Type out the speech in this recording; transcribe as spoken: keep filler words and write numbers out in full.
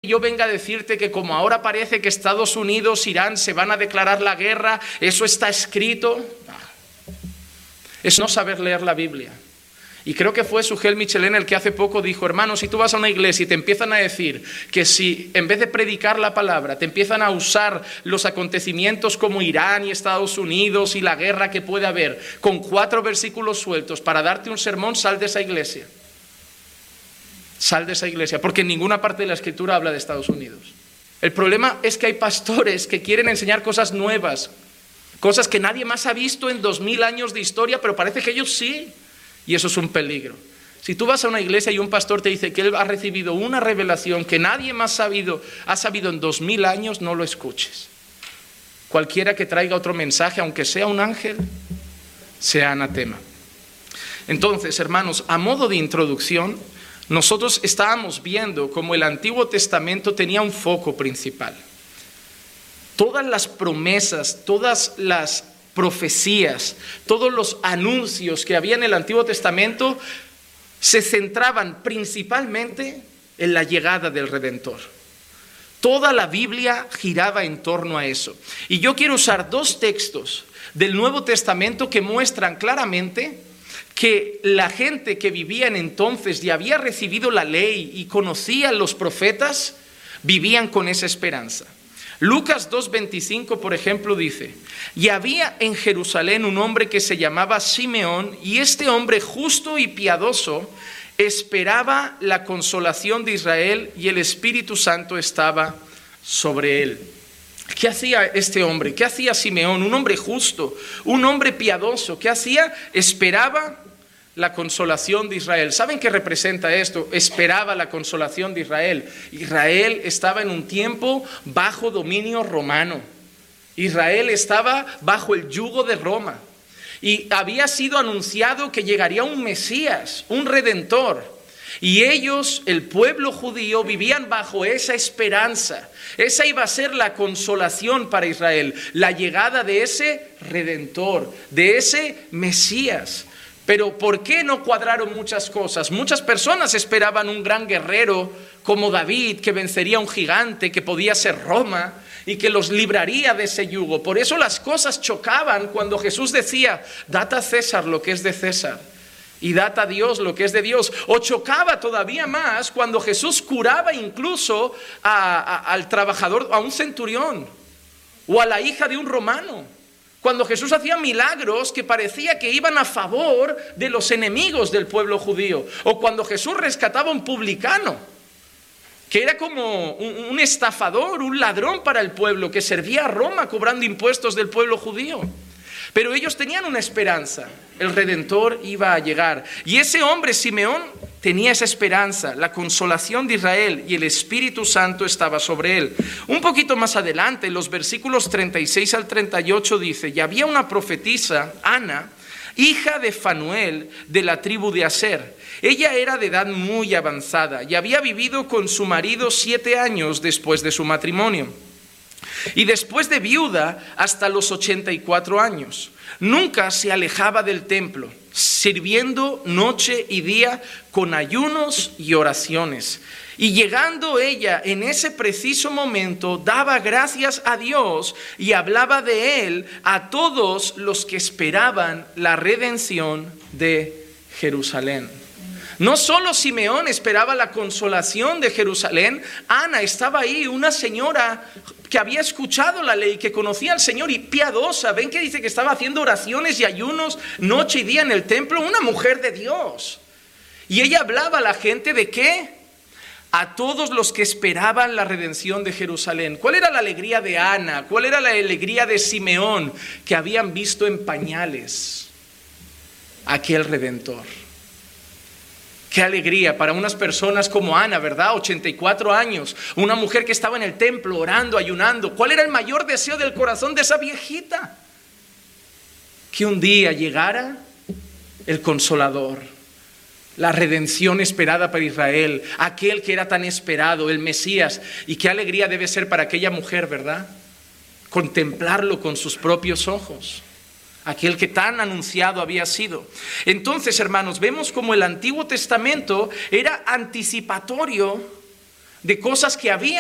yo venga a decirte que como ahora parece que Estados Unidos, Irán se van a declarar la guerra, eso está escrito. Es no saber leer la Biblia. Y creo que fue Sugel Michelén el que hace poco dijo, hermano, si tú vas a una iglesia y te empiezan a decir que si en vez de predicar la palabra te empiezan a usar los acontecimientos como Irán y Estados Unidos y la guerra que puede haber con cuatro versículos sueltos para darte un sermón, sal de esa iglesia. Sal de esa iglesia, porque en ninguna parte de la Escritura habla de Estados Unidos. El problema es que hay pastores que quieren enseñar cosas nuevas, cosas que nadie más ha visto en dos mil años de historia, pero parece que ellos sí. Y eso es un peligro. Si tú vas a una iglesia y un pastor te dice que él ha recibido una revelación que nadie más sabido, ha sabido en dos mil años, no lo escuches. Cualquiera que traiga otro mensaje, aunque sea un ángel, sea anatema. Entonces, hermanos, a modo de introducción, nosotros estábamos viendo cómo el Antiguo Testamento tenía un foco principal. Todas las promesas, todas las profecías, todos los anuncios que había en el Antiguo Testamento se centraban principalmente en la llegada del Redentor. Toda la Biblia giraba en torno a eso. Y yo quiero usar dos textos del Nuevo Testamento que muestran claramente que la gente que vivía en entonces y había recibido la ley y conocían los profetas, vivían con esa esperanza. Lucas dos veinticinco, por ejemplo, dice, y había en Jerusalén un hombre que se llamaba Simeón, y este hombre justo y piadoso esperaba la consolación de Israel, y el Espíritu Santo estaba sobre él. ¿Qué hacía este hombre? ¿Qué hacía Simeón? Un hombre justo, un hombre piadoso. ¿Qué hacía? Esperaba la consolación de Israel. ¿Saben qué representa esto? Esperaba la consolación de Israel. Israel estaba en un tiempo bajo dominio romano. Israel estaba bajo el yugo de Roma. Y había sido anunciado que llegaría un Mesías, un Redentor. Y ellos, el pueblo judío, vivían bajo esa esperanza. Esa iba a ser la consolación para Israel, la llegada de ese Redentor, de ese Mesías. Pero ¿por qué no cuadraron muchas cosas? Muchas personas esperaban un gran guerrero como David, que vencería a un gigante, que podía ser Roma y que los libraría de ese yugo. Por eso las cosas chocaban cuando Jesús decía, dad a César lo que es de César y dad a Dios lo que es de Dios. O chocaba todavía más cuando Jesús curaba incluso a, a, al trabajador, a un centurión o a la hija de un romano. Cuando Jesús hacía milagros que parecía que iban a favor de los enemigos del pueblo judío. O cuando Jesús rescataba a un publicano, que era como un, un estafador, un ladrón para el pueblo, que servía a Roma cobrando impuestos del pueblo judío. Pero ellos tenían una esperanza, el Redentor iba a llegar. Y ese hombre, Simeón, tenía esa esperanza, la consolación de Israel, y el Espíritu Santo estaba sobre él. Un poquito más adelante, en los versículos treinta y seis al treinta y ocho dice, y había una profetisa, Ana, hija de Fanuel, de la tribu de Aser. Ella era de edad muy avanzada y había vivido con su marido siete años después de su matrimonio. Y después de viuda hasta los ochenta y cuatro años. Nunca se alejaba del templo, sirviendo noche y día con ayunos y oraciones. Y llegando ella en ese preciso momento, daba gracias a Dios y hablaba de él a todos los que esperaban la redención de Jerusalén. No solo Simeón esperaba la consolación de Jerusalén, Ana estaba ahí, una señora que había escuchado la ley, que conocía al Señor y piadosa. ¿Ven que dice que estaba haciendo oraciones y ayunos noche y día en el templo? Una mujer de Dios. Y ella hablaba a la gente ¿de qué? A todos los que esperaban la redención de Jerusalén. ¿Cuál era la alegría de Ana? ¿Cuál era la alegría de Simeón? Que habían visto en pañales aquel Redentor. Qué alegría para unas personas como Ana, ¿verdad? ochenta y cuatro años, una mujer que estaba en el templo orando, ayunando. ¿Cuál era el mayor deseo del corazón de esa viejita? Que un día llegara el Consolador, la redención esperada para Israel, aquel que era tan esperado, el Mesías. Y qué alegría debe ser para aquella mujer, ¿verdad? Contemplarlo con sus propios ojos. Aquel que tan anunciado había sido. Entonces, hermanos, vemos como el Antiguo Testamento era anticipatorio de cosas que había